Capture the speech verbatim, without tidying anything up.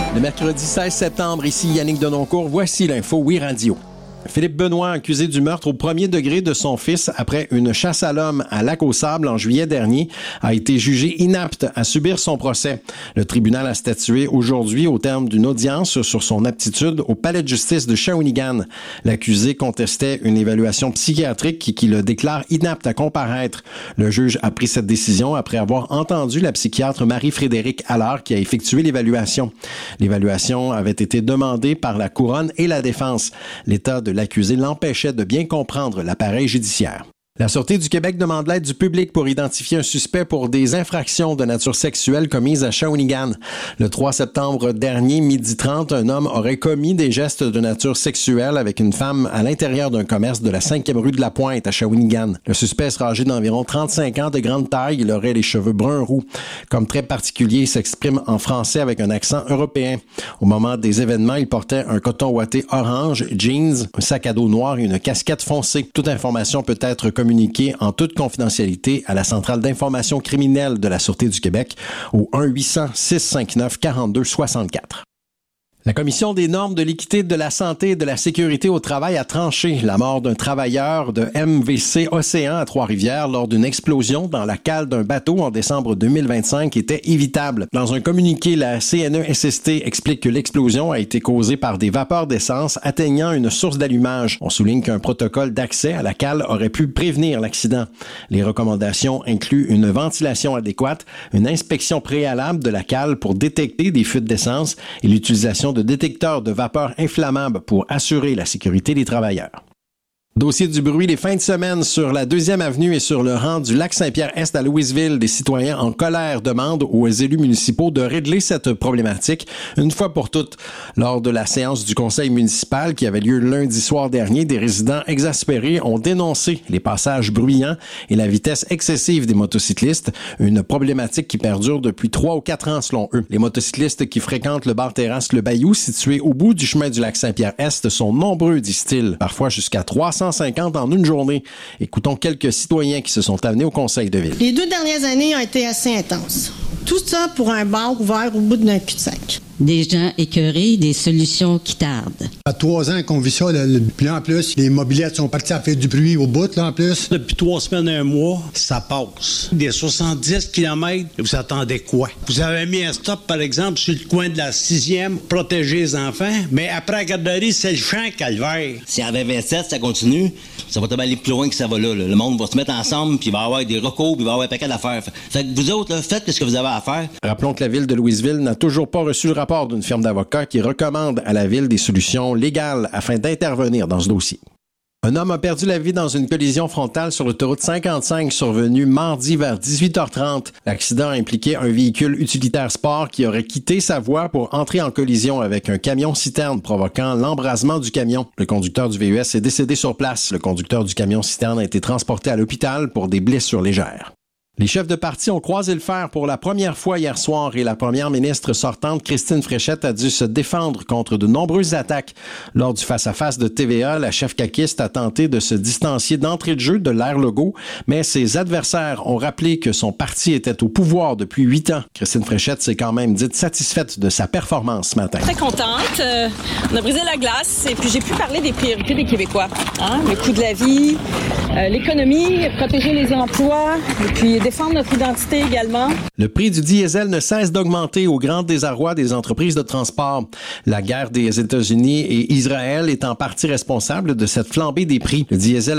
Le mercredi seize septembre, ici Yannick Denoncourt, voici l'info Oui Radio. Philippe Benoît, accusé du meurtre au premier degré de son fils après une chasse à l'homme à Lac-aux-Sables en juillet dernier, a été jugé inapte à subir son procès. Le tribunal a statué aujourd'hui au terme d'une audience sur son aptitude au palais de justice de Shawinigan. L'accusé contestait une évaluation psychiatrique qui, qui le déclare inapte à comparaître. Le juge a pris cette décision après avoir entendu la psychiatre Marie-Frédérique Allard qui a effectué l'évaluation. L'évaluation avait été demandée par la couronne et la défense. L'état de l'accusé l'empêchait de bien comprendre l'appareil judiciaire. La Sûreté du Québec demande l'aide du public pour identifier un suspect pour des infractions de nature sexuelle commises à Shawinigan. Le trois septembre dernier, midi trente, un homme aurait commis des gestes de nature sexuelle avec une femme à l'intérieur d'un commerce de la cinquième rue de la Pointe à Shawinigan. Le suspect sera âgé d'environ trente-cinq ans, de grande taille. Il aurait les cheveux bruns roux. Comme très particulier, il s'exprime en français avec un accent européen. Au moment des événements, il portait un coton ouaté orange, jeans, un sac à dos noir et une casquette foncée. Toute information peut être communiquée en toute confidentialité à la centrale d'information criminelle de la Sûreté du Québec au un huit cents, six cent cinquante-neuf, quarante-deux soixante-quatre. La Commission des normes de l'équité de la santé et de la sécurité au travail a tranché la mort d'un travailleur de M V C Océan à Trois-Rivières lors d'une explosion dans la cale d'un bateau en décembre deux mille vingt-cinq était évitable. Dans un communiqué, la C N E S S T explique que l'explosion a été causée par des vapeurs d'essence atteignant une source d'allumage. On souligne qu'un protocole d'accès à la cale aurait pu prévenir l'accident. Les recommandations incluent une ventilation adéquate, une inspection préalable de la cale pour détecter des fuites d'essence et l'utilisation de détecteurs de vapeur inflammables pour assurer la sécurité des travailleurs. Dossier du bruit les fins de semaine sur la deuxième avenue et sur le rang du lac Saint-Pierre-Est à Louisville. Des citoyens en colère demandent aux élus municipaux de régler cette problématique une fois pour toutes. Lors de la séance du conseil municipal qui avait lieu lundi soir dernier, des résidents exaspérés ont dénoncé les passages bruyants et la vitesse excessive des motocyclistes, une problématique qui perdure depuis trois ou quatre ans selon eux. Les motocyclistes qui fréquentent le bar-terrasse Le Bayou, situé au bout du chemin du lac Saint-Pierre-Est, sont nombreux, disent-ils, parfois jusqu'à trois cent cinquante en une journée. Écoutons quelques citoyens qui se sont amenés au conseil de ville. Les deux dernières années ont été assez intenses. Tout ça pour un bar ouvert au bout d'un cul-de-sac. Des gens écœurés, des solutions qui tardent. À trois ans qu'on vit ça, là, puis là, en plus, les mobylettes sont partis à faire du bruit au bout, là, en plus. Depuis trois semaines, un mois, ça passe. Des soixante-dix kilomètres, vous attendez quoi? Vous avez mis un stop, par exemple, sur le coin de la sixième, protéger les enfants, mais après la garderie, c'est le champ calvaire. Si avec vingt-sept, ça continue, ça va aller plus loin que ça va là, là. Le monde va se mettre ensemble, puis il va y avoir des recours, puis il va y avoir un paquet d'affaires. Fait que vous autres, là, faites ce que vous avez à faire. Rappelons que la ville de Louisville n'a toujours pas reçu le rapport d'une firme d'avocats qui recommande à la ville des solutions légales afin d'intervenir dans ce dossier. Un homme a perdu la vie dans une collision frontale sur l'autoroute cinquante-cinq survenue mardi vers dix-huit heures trente. L'accident impliquait un véhicule utilitaire sport qui aurait quitté sa voie pour entrer en collision avec un camion-citerne provoquant l'embrasement du camion. Le conducteur du V U S est décédé sur place. Le conducteur du camion-citerne a été transporté à l'hôpital pour des blessures légères. Les chefs de parti ont croisé le fer pour la première fois hier soir et la première ministre sortante, Christine Fréchette, a dû se défendre contre de nombreuses attaques. Lors du face-à-face de T V A, la chef caquiste a tenté de se distancier d'entrée de jeu de l'ère Legault, mais ses adversaires ont rappelé que son parti était au pouvoir depuis huit ans. Christine Fréchette s'est quand même dite satisfaite de sa performance ce matin. Très contente. Euh, on a brisé la glace et puis j'ai pu parler des priorités des Québécois. Hein? Le coût de la vie, euh, l'économie, protéger les emplois et puis défendre notre identité également. Le prix du diesel ne cesse d'augmenter au grand désarroi des entreprises de transport. La guerre des États-Unis et Israël est en partie responsable de cette flambée des prix. Le diesel